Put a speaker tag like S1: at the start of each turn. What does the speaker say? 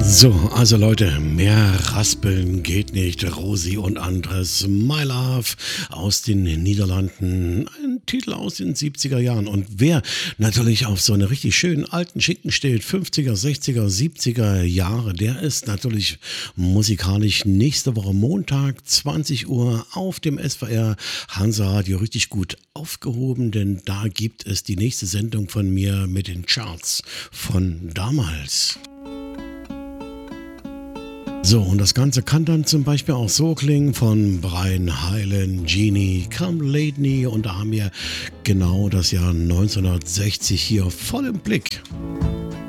S1: So, also Leute, mehr raspeln geht nicht. Rosi und Andres, My Love aus den Niederlanden. Ein Titel aus den 70er Jahren. Und wer natürlich auf so eine richtig schönen alten Schinken steht, 50er, 60er, 70er Jahre, der ist natürlich musikalisch nächste Woche Montag, 20 Uhr auf dem SWR Hansa Radio richtig gut aufgehoben, denn da gibt es die nächste Sendung von mir mit den Charts von damals. So, und das Ganze kann dann zum Beispiel auch so klingen von Brian Hyland, Genie, Come Lately, und da haben wir genau das Jahr 1960 hier voll im Blick.